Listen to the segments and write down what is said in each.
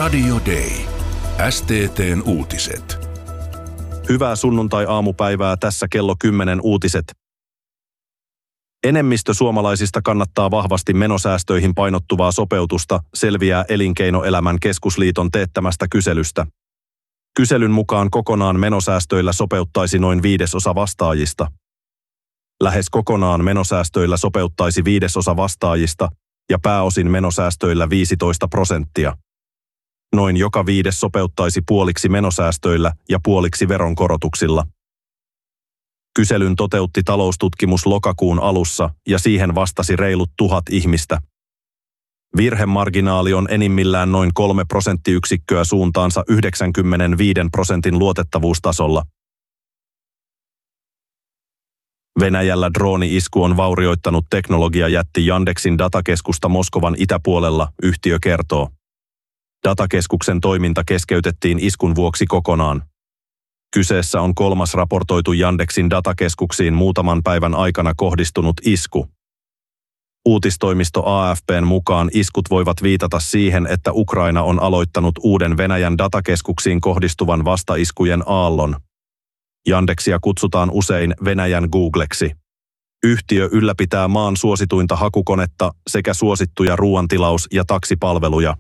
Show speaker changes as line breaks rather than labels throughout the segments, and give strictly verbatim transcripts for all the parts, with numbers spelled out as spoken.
Radio Day. S T T:n uutiset.
Hyvää sunnuntai-aamupäivää, tässä kello kymmenen uutiset. Enemmistö suomalaisista kannattaa vahvasti menosäästöihin painottuvaa sopeutusta, selviää Elinkeinoelämän keskusliiton teettämästä kyselystä. Kyselyn mukaan kokonaan menosäästöillä sopeuttaisi noin viidesosa vastaajista. Lähes kokonaan menosäästöillä sopeuttaisi viidesosa vastaajista ja pääosin menosäästöillä viisitoista prosenttia. Noin joka viides sopeuttaisi puoliksi menosäästöillä ja puoliksi veronkorotuksilla. Kyselyn toteutti Taloustutkimus lokakuun alussa ja siihen vastasi reilut tuhat ihmistä. Virhemarginaali on enimmillään noin kolme prosenttiyksikköä suuntaansa yhdeksänkymmentäviisi prosentin luotettavuustasolla. Venäjällä drooni-isku on vaurioittanut teknologiajätti Yandexin datakeskusta Moskovan itäpuolella, yhtiö kertoo. Datakeskuksen toiminta keskeytettiin iskun vuoksi kokonaan. Kyseessä on kolmas raportoitu Yandexin datakeskuksiin muutaman päivän aikana kohdistunut isku. Uutistoimisto A F P:n mukaan iskut voivat viitata siihen, että Ukraina on aloittanut uuden Venäjän datakeskuksiin kohdistuvan vastaiskujen aallon. Yandexia kutsutaan usein Venäjän Googleksi. Yhtiö ylläpitää maan suosituinta hakukonetta sekä suosittuja ruoantilaus- ja taksipalveluja.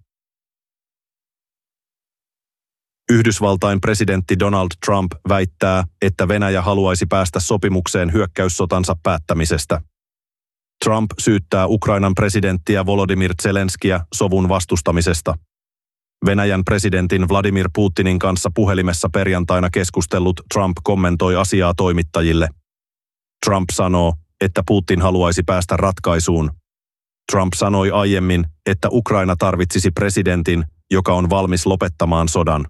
Yhdysvaltain presidentti Donald Trump väittää, että Venäjä haluaisi päästä sopimukseen hyökkäyssotansa päättämisestä. Trump syyttää Ukrainan presidenttiä Volodymyr Zelenskiä sovun vastustamisesta. Venäjän presidentin Vladimir Putinin kanssa puhelimessa perjantaina keskustellut Trump kommentoi asiaa toimittajille. Trump sanoo, että Putin haluaisi päästä ratkaisuun. Trump sanoi aiemmin, että Ukraina tarvitsisi presidentin, joka on valmis lopettamaan sodan.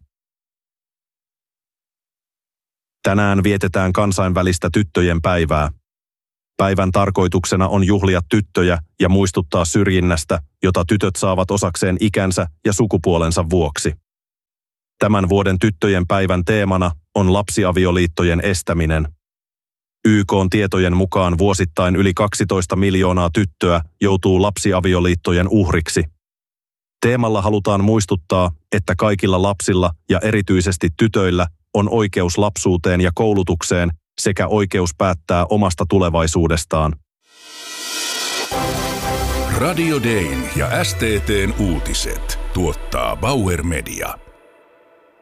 Tänään vietetään kansainvälistä tyttöjen päivää. Päivän tarkoituksena on juhlia tyttöjä ja muistuttaa syrjinnästä, jota tytöt saavat osakseen ikänsä ja sukupuolensa vuoksi. Tämän vuoden tyttöjen päivän teemana on lapsiavioliittojen estäminen. Y K:n tietojen mukaan vuosittain yli kaksitoista miljoonaa tyttöä joutuu lapsiavioliittojen uhriksi. Teemalla halutaan muistuttaa, että kaikilla lapsilla ja erityisesti tytöillä on oikeus lapsuuteen ja koulutukseen sekä oikeus päättää omasta tulevaisuudestaan.
Radio Dayn ja S T T:n uutiset tuottaa Bauer Media.